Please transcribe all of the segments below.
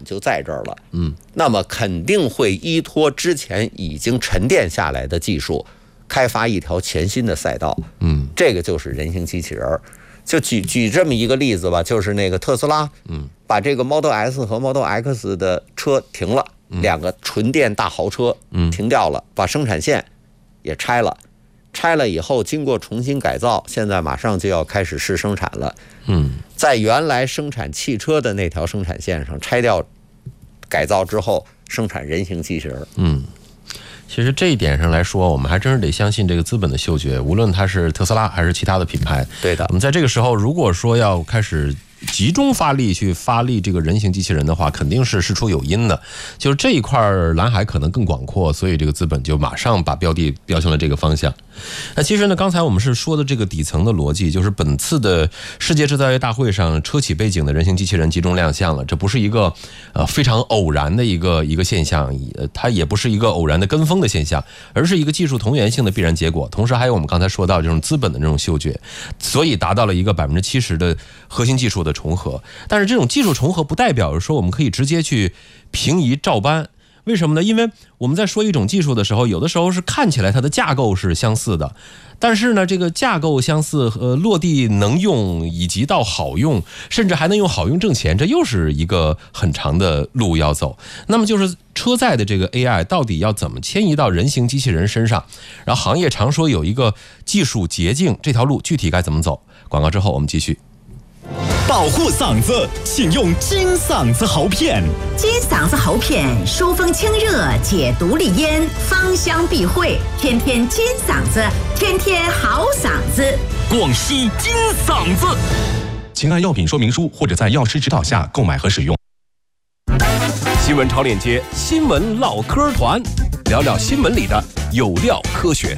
就在这儿了，那么肯定会依托之前已经沉淀下来的技术，开发一条全新的赛道，这个就是人形机器人。就举这么一个例子吧，就是那个特斯拉，把这个 Model S 和 Model X 的车停了，两个纯电大豪车停掉了，把生产线也拆了。拆了以后，经过重新改造，现在马上就要开始试生产了。在原来生产汽车的那条生产线上拆掉、改造之后，生产人形机器人。 其实这一点上来说，我们还真是得相信这个资本的嗅觉，无论它是特斯拉还是其他的品牌。 对的。 我们在这个时候，如果说要开始集中发力这个人形机器人的话，肯定是事出有因的。就是这一块蓝海可能更广阔，所以这个资本就马上把标的标向了这个方向。那其实呢，刚才我们是说的这个底层的逻辑，就是本次的世界制造业大会上，车企背景的人形机器人集中亮相了，这不是一个非常偶然的一个现象，它也不是一个偶然的跟风的现象，而是一个技术同源性的必然结果。同时还有我们刚才说到这种资本的这种嗅觉，所以达到了一个70%的核心技术的重合。但是这种技术重合不代表说我们可以直接去平移照搬。为什么呢？因为我们在说一种技术的时候，有的时候是看起来它的架构是相似的，但是呢，这个架构相似和落地能用，以及到好用，甚至还能用好用挣钱，这又是一个很长的路要走。那么就是车载的这个 AI 到底要怎么迁移到人形机器人身上？然后行业常说有一个技术捷径，这条路具体该怎么走？广告之后我们继续。 保护嗓子，请用金嗓子喉片。 金嗓子喉片疏风清热，解毒利咽，芳香避秽，天天金嗓子，天天好嗓子。 广西金嗓子，请按药品说明书或者在药师指导下购买和使用。 新闻超链接，新闻唠嗑团，聊聊新闻里的有料科学。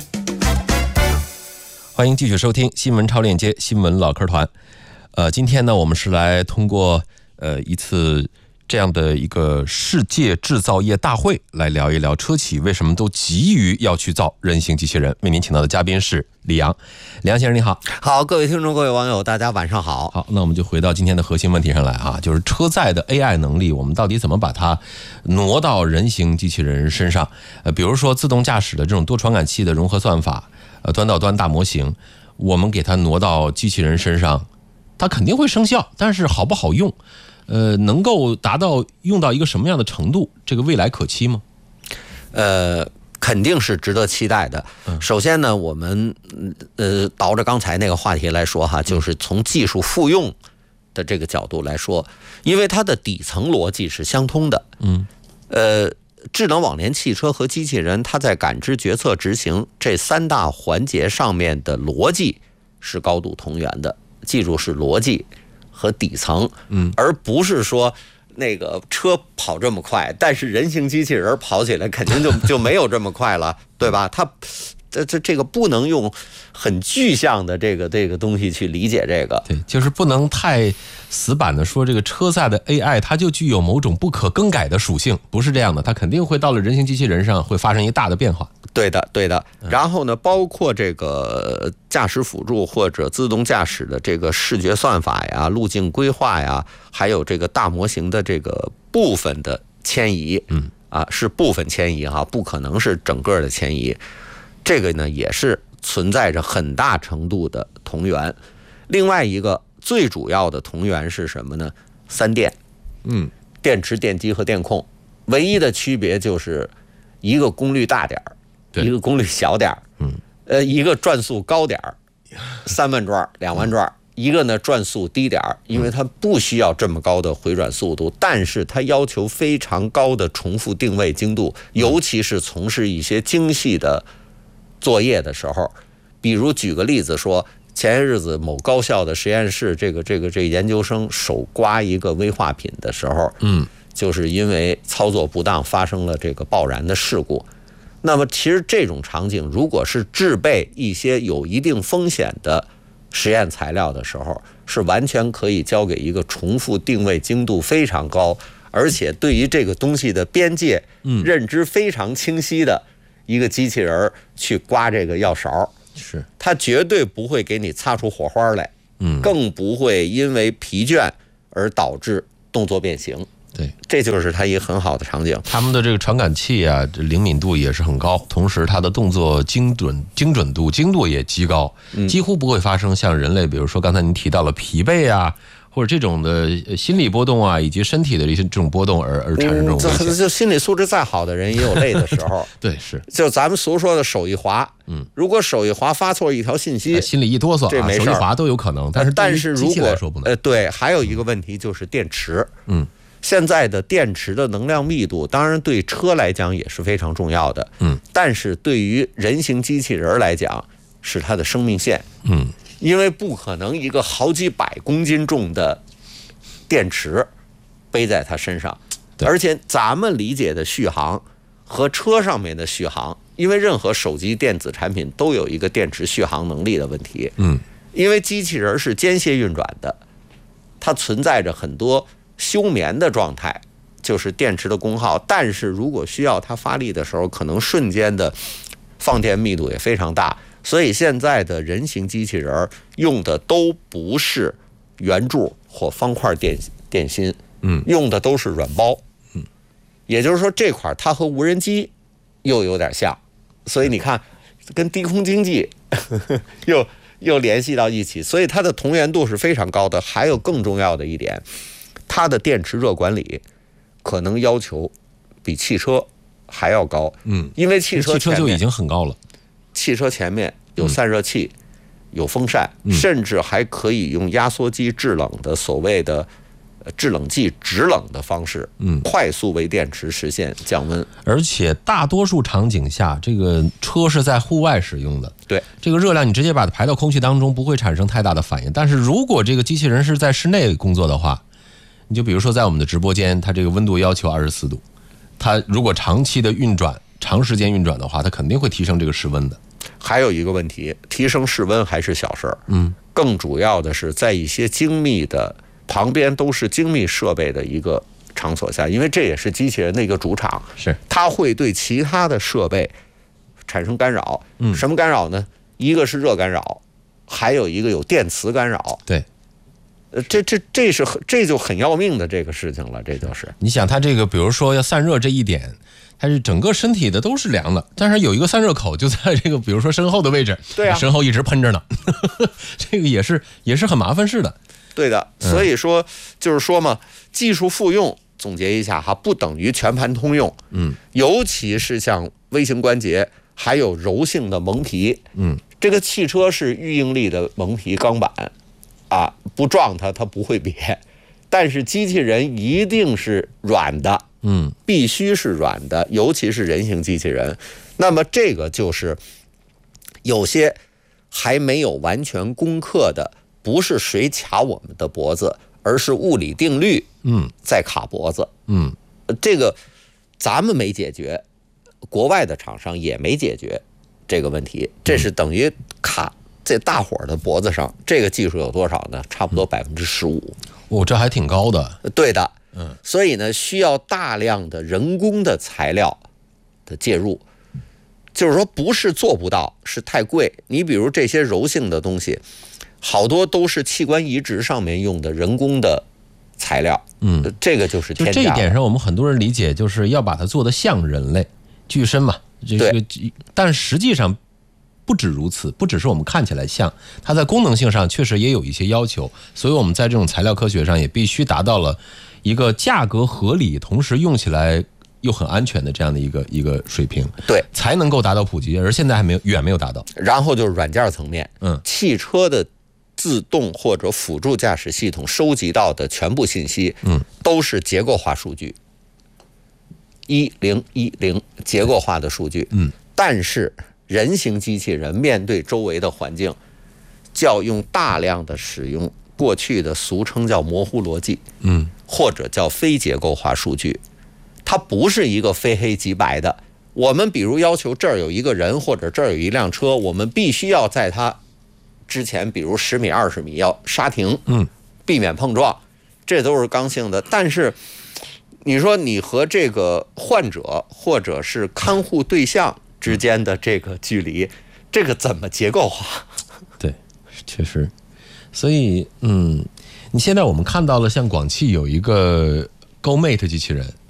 欢迎继续收听新闻超链接，新闻唠嗑团。今天呢，我们是来通过一次这样的一个世界制造业大会来聊一聊车企为什么都急于要去造人形机器人。为您请到的嘉宾是李阳。李阳先生你好。 好，各位听众各位网友大家晚上好。 好，那我们就回到今天的核心问题上来啊，就是车载的 AI 能力，我们到底怎么把它挪到人形机器人身上？比如说自动驾驶的这种多传感器的融合算法，端到端大模型，我们给它挪到机器人身上，它肯定会生效，但是好不好用，能够达到用到一个什么样的程度，这个未来可期吗？ 肯定是值得期待的。首先呢，我们倒着刚才那个话题来说哈，就是从技术复用的这个角度来说，因为它的底层逻辑是相通的。智能网联汽车和机器人，它在感知、决策、执行这三大环节上面的逻辑是高度同源的。记住是逻辑和底层，而不是说那个车跑这么快，但是人形机器人跑起来肯定就没有这么快了，对吧？它这个不能用很具象的这个东西去理解这个。 对，就是不能太死板的说这个车载的 AI 它就具有某种不可更改的属性，不是这样的，它肯定会到了人形机器人上会发生一个大的变化。对的。 然后呢，包括这个驾驶辅助或者自动驾驶的这个视觉算法呀、路径规划呀，还有这个大模型的这个部分的迁移，是部分迁移哈，不可能是整个的迁移。这个呢也是存在着很大程度的同源。另外一个最主要的同源是什么呢？三电，电池、电机和电控，唯一的区别就是一个功率大点儿，一个功率小点儿，一个转速高点儿，3万转、2万转，一个呢转速低点儿，因为它不需要这么高的回转速度，但是它要求非常高的重复定位精度，尤其是从事一些精细的作业的时候。比如举个例子说，前些日子某高校的实验室，这个研究生手刮一个微化品的时候，就是因为操作不当发生了这个爆燃的事故。那么其实这种场景如果是制备一些有一定风险的实验材料的时候，是完全可以交给一个重复定位精度非常高，而且对于这个东西的边界认知非常清晰的一个机器人去刮这个药勺， 是它绝对不会给你擦出火花来，更不会因为疲倦而导致动作变形。 对， 这就是它一个很好的场景。 他们的这个传感器啊，这灵敏度也是很高，同时它的动作精准度、精度也极高，几乎不会发生像人类，比如说刚才您提到了疲惫啊，或者这种的心理波动啊，以及身体的这种波动而产生这种危险。 就心理素质再好的人也有累的时候。 对，是。 就咱们俗说的手一滑，如果手一滑发错一条信息， 心里一哆嗦， 这没事， 手一滑都有可能。但是如果说不能。 对，还有一个问题就是电池。现在的电池的能量密度，当然对车来讲也是非常重要的。但是对于人形机器人来讲，是它的生命线。因为不可能一个好几百公斤重的电池背在它身上，而且咱们理解的续航和车上面的续航，因为任何手机电子产品都有一个电池续航能力的问题。因为机器人是间歇运转的，它存在着很多休眠的状态，就是电池的功耗。但是如果需要它发力的时候，可能瞬间的放电密度也非常大。所以现在的人形机器人用的都不是圆柱或方块电芯，用的都是软包。也就是说这块它和无人机又有点像，所以你看跟低空经济又联系到一起，所以它的同源度是非常高的。还有更重要的一点，它的电池热管理可能要求比汽车还要高。因为汽车就已经很高了。 汽车前面有散热器，有风扇，甚至还可以用压缩机制冷的所谓的制冷剂直冷的方式，快速为电池实现降温。 而且大多数场景下，这个车是在户外使用的， 对， 这个热量你直接把它排到空气当中，不会产生太大的反应。但是如果这个机器人是在室内工作的话，你就比如说在我们的直播间，它这个温度要求24度，它如果长期的运转、长时间运转的话，它肯定会提升这个室温的。 还有一个问题，提升室温还是小事儿，更主要的是在一些精密的旁边都是精密设备的一个场所下，因为这也是机器人的一个主场， 是它会对其他的设备产生干扰。什么干扰呢？一个是热干扰，还有一个有电磁干扰。 对， 这就很要命的这个事情了。这就是你想，它这个比如说要散热这一点，它是整个身体的都是凉的，但是有一个散热口就在这个比如说身后的位置， 对啊， 身后一直喷着呢，这个也是很麻烦事的。 对的，所以说就是说嘛，技术复用总结一下哈，不等于全盘通用。尤其是像微型关节，还有柔性的蒙皮。这个汽车是预应力的蒙皮钢板啊，不撞它不会瘪，但是机器人一定是软的。必须是软的，尤其是人形机器人。那么这个就是有些还没有完全攻克的，不是谁卡我们的脖子，而是物理定律在卡脖子。这个咱们没解决，国外的厂商也没解决这个问题，这是等于卡在大伙儿的脖子上。这个技术有多少呢？差不多15%。 这还挺高的。 对的。所以呢，需要大量的人工的材料的介入，就是说不是做不到，是太贵。你比如这些柔性的东西，好多都是器官移植上面用的人工的材料。这个就是天价。 就这一点上，我们很多人理解就是要把它做得像人类，具身嘛。 对。 但实际上不止如此，不只是我们看起来像，它在功能性上确实也有一些要求，所以我们在这种材料科学上也必须达到了一个价格合理，同时用起来又很安全的这样的一个水平， 对，才能够达到普及，而现在还远没有达到。 然后就是软件层面，汽车的自动或者辅助驾驶系统收集到的全部信息，都是结构化数据，1010结构化的数据，但是人形机器人面对周围的环境，要用大量的使用过去的俗称叫模糊逻辑，或者叫非结构化数据，它不是一个非黑即白的。我们比如要求这儿有一个人或者这儿有一辆车，我们必须要在它之前，比如10米、20米要刹停，避免碰撞，这都是刚性的。但是你说你和这个患者或者是看护对象之间的这个距离，这个怎么结构化？ 对，确实。所以你现在我们看到了像广汽有一个 GoMate 机器人，